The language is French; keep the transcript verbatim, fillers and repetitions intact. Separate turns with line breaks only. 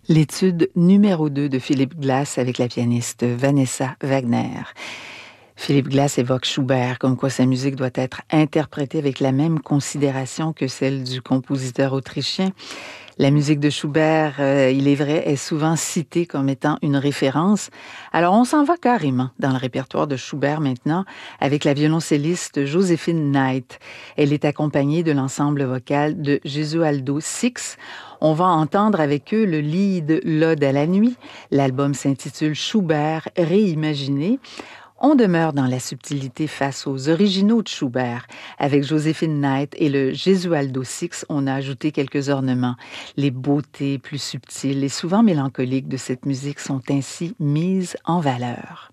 L'étude numéro deux de Philippe Glass avec la pianiste Vanessa Wagner. Philippe Glass évoque Schubert, comme quoi sa musique doit être interprétée avec la même considération que celle du compositeur autrichien. La musique de Schubert, euh, il est vrai, est souvent citée comme étant une référence. Alors on s'en va carrément dans le répertoire de Schubert maintenant avec la violoncelliste Joséphine Knight. Elle est accompagnée de l'ensemble vocal de Gesualdo Six. On va entendre avec eux le lead L'Ode à la nuit. L'album s'intitule Schubert réimaginé. On demeure dans la subtilité face aux originaux de Schubert. Avec Joséphine Knight et le Gesualdo Six, on a ajouté quelques ornements. Les beautés plus subtiles et souvent mélancoliques de cette musique sont ainsi mises en valeur.